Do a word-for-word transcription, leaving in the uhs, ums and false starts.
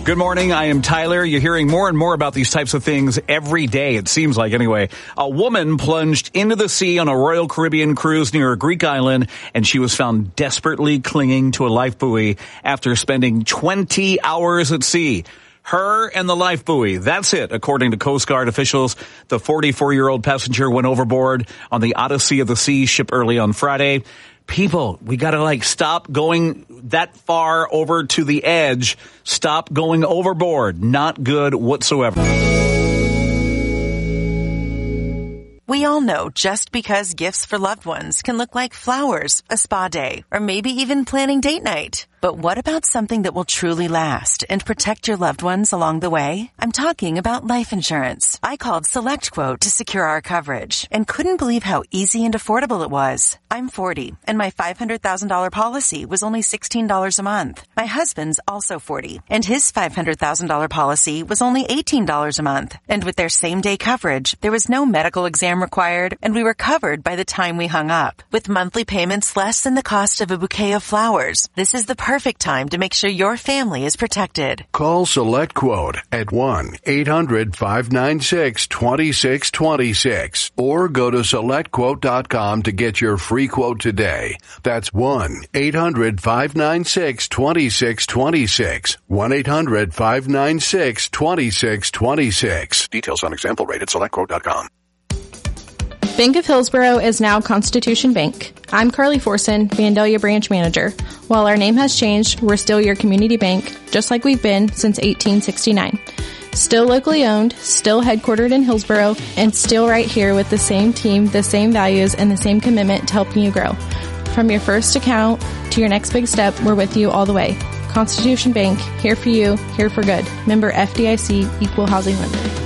Good morning. I am Tyler. You're hearing more and more about these types of things every day, it seems like anyway. A woman plunged into the sea on a Royal Caribbean cruise near a Greek island, and she was found desperately clinging to a life buoy after spending twenty hours at sea. Her and the life buoy. That's it, according to Coast Guard officials. The forty-four-year-old passenger went overboard on the Odyssey of the Seas ship early on Friday. People, we gotta like stop going that far over to the edge. Stop going overboard. Not good whatsoever. We all know just because gifts for loved ones can look like flowers, a spa day, or maybe even planning date night. But what about something that will truly last and protect your loved ones along the way? I'm talking about life insurance. I called SelectQuote to secure our coverage and couldn't believe how easy and affordable it was. I'm forty, and my five hundred thousand dollars policy was only sixteen dollars a month. My husband's also forty, and his five hundred thousand dollars policy was only eighteen dollars a month. And with their same-day coverage, there was no medical exam required, and we were covered by the time we hung up. With monthly payments less than the cost of a bouquet of flowers, this is the perfect time to make sure your family is protected. Call SelectQuote at one eight hundred five nine six two six two six or go to select quote dot com to get your free quote today. That's one eight hundred five nine six two six two six. one eight hundred five nine six two six two six. Details on example rate at select quote dot com. Bank of Hillsborough is now Constitution Bank. I'm Carly Forson, Vandalia Branch Manager. While our name has changed, we're still your community bank, just like we've been since eighteen sixty-nine. Still locally owned, still headquartered in Hillsborough, and still right here with the same team, the same values, and the same commitment to helping you grow. From your first account to your next big step, we're with you all the way. Constitution Bank, here for you, here for good. Member F D I C, Equal Housing Lender.